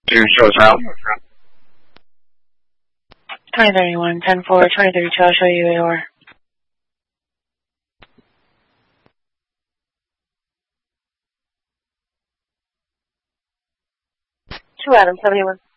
2 shows out. 2031, 10-4, 2032, I'll show you AOR. 2 Adam, 71.